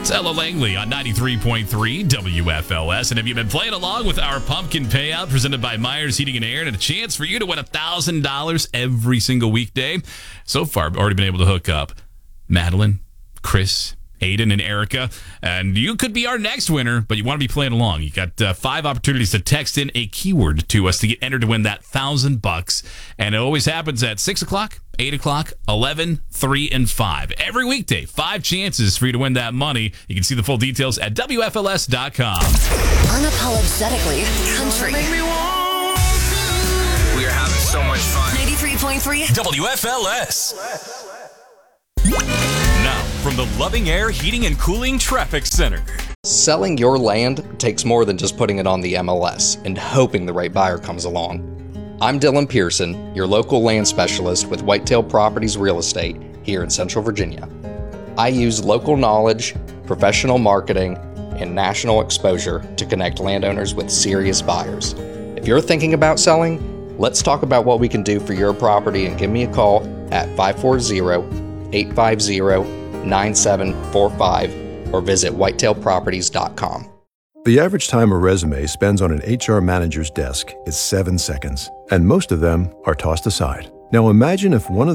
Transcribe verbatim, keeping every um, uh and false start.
It's Ella Langley on ninety-three point three W F L S. And have you been playing along with our pumpkin payout presented by Myers Heating and Air and a chance for you to win one thousand dollars every single weekday? So far, I've already been able to hook up Madeline, Chris, Aiden, and Erica. And you could be our next winner, but you want to be playing along. You got uh, five opportunities to text in a keyword to us to get entered to win that thousand bucks. And it always happens at six o'clock, eight o'clock, eleven, three, and five. Every weekday, five chances for you to win that money. You can see the full details at W F L S dot com. Unapologetically country. We are having so much fun. ninety-three point three W F L S. Now, from the Loving Air Heating and Cooling Traffic Center. Selling your land takes more than just putting it on the M L S and hoping the right buyer comes along. I'm Dylan Pearson, your local land specialist with Whitetail Properties Real Estate here in Central Virginia. I use local knowledge, professional marketing, and national exposure to connect landowners with serious buyers. If you're thinking about selling, let's talk about what we can do for your property and give me a call at five four zero, eight five zero, nine seven four five or visit whitetail properties dot com. The average time a resume spends on an H R manager's desk is seven seconds, and most of them are tossed aside. Now imagine if one of